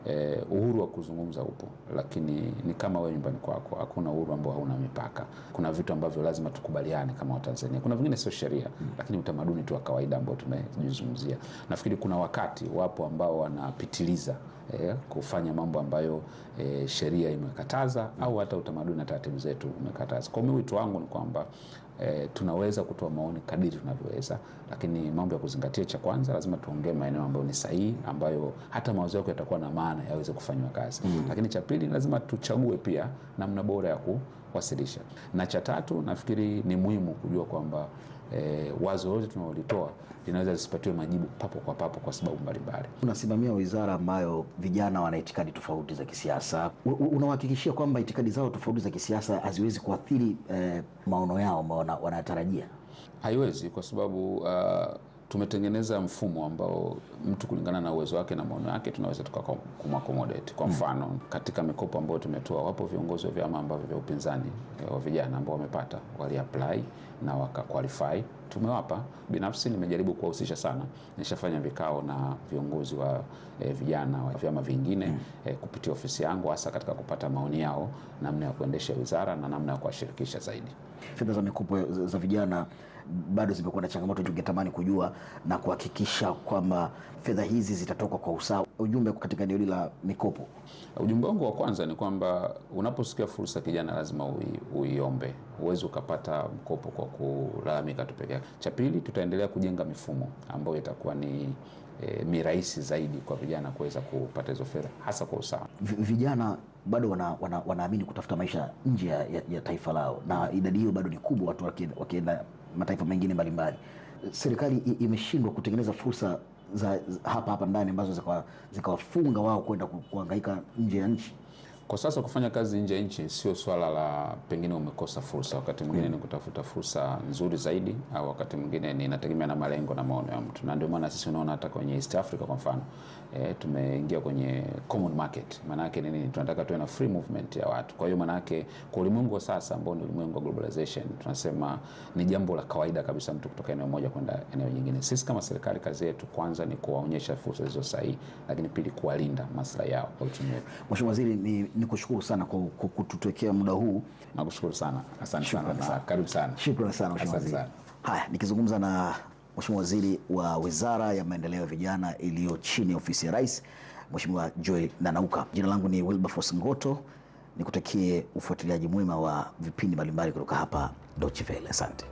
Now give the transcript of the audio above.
uhuru wa kuzungumza upo, lakini ni kama wewe nyumbani kwako, hakuna uhuru ambao hauna mipaka. Kuna vitu ambavyo lazima tukubaliane kama Watanzania, kuna vingine sio sheria, lakini utamaduni tu wa kawaida ambao tumejizungumzia. Nafikiri kuna wakati wapo ambao wanapitiliza kufanya mambo ambayo sheria imekataza au hata utamaduni na taratibu zetu umekataza. Kwa mimi wito wangu ni kwamba tunaweza kutoa maoni kadiri tunavyoweza, lakini mambo ya kuzingatia, cha kwanza lazima tuongee maeneo ambayo ni sahihi, ambayo hata mawazo yako yatakuwa na maana yaweze kufanywa kazi. Lakini cha pili, lazima tuchague pia namna bora ya kuwasilisha. Na cha tatu, nafikiri ni muhimu kujua kwamba wazo lote tunalolitoa linaweza lisipatiwe majibu papo kwa papo kwa sababu mbalimbali. Unasimamia wizara ambayo vijana wana itikadi tofauti za kisiasa. Unahakikishia kwamba itikadi zao tofauti za kisiasa haziwezi kuathiri maono yao ambao wanatarajia? Haiwezi, kwa sababu tumetengeneza mfumo ambao mtu kulingana na uwezo wake na maono yake tunaweza tukakumaccommodate. Kwa mfano, katika mikopo ambayo tumetoa, wapo viongozi wa vyama ambavyo vya upinzani wa vijana ambao wamepata, wali apply na waka qualify, tumewapa. Binafsi nimejaribu kuwahusisha sana, nishafanya vikao na viongozi wa vijana wa vyama vingine kupitia ofisi yangu, hasa katika kupata maoni yao namna ya kuendesha wizara na namna ya kuwashirikisha zaidi. Fedha za mikopo za vijana bado zimekuwa na changamoto, tungetamani kujua na kuhakikisha kwamba fedha hizi zitatoka kwa usawa. Ujumbe katika eneo la mikopo? Ujumbe wangu wa kwanza ni kwamba unaposikia fursa kijana, lazima uiombe. Uweze ukapata mkopo kwa kulalamika tu peke yake. Cha pili, tutaendelea kujenga mifumo ambayo itakuwa ni mirahisi zaidi kwa vijana kuweza kupata hizo fedha, hasa kwa usawa. Vijana bado wanaamini kutafuta maisha nje ya taifa lao, na idadi hiyo bado ni kubwa, watu wakienda mataifa mengine mbalimbali. Serikali imeshindwa kutengeneza fursa za hapa ndani ambazo zikawafunga wao kwenda kuhangaika nje ya nchi. Kwa sasa kufanya kazi nje ya nchi sio swala la pengine umekosa fursa, wakati mwingine ni kutafuta fursa nzuri zaidi, au wakati mwingine ni inategemea na malengo na maono ya mtu. Na ndio maana sisi unaona hata kwenye East Africa kwa mfano, tumeingia kwenye common market. Maana yake nini? Tunataka tuwe na free movement ya watu. Kwa hiyo maana yake kwa ulimwengu sasa ambao ni ulimwengu wa globalization, tunasema ni jambo la kawaida kabisa mtu kutoka eneo moja kwenda eneo jingine. Sisi kama serikali, kazi yetu kwanza ni kuwaonyesha fursa hizo sahihi, lakini pili kuwalinda maslahi yao kwa uchumi wetu. Mheshimiwa Waziri, nikushukuru sana kwa kututekea muda huu. Nakushukuru sana. Asante sana. Karibu sana. Shukrani sana Mheshimiwa Waziri. Haya, nikizungumza na Mheshimiwa Waziri wa Wizara ya Maendeleo ya Vijana iliyo chini ya Ofisi ya Rais, Mheshimiwa Joel Nanauka. Jina langu ni Wilberforce Ngoto. Nikutakie ufuatiliaji mwema wa vipindi mbalimbali kutoka hapa Deutsche Welle. Asante.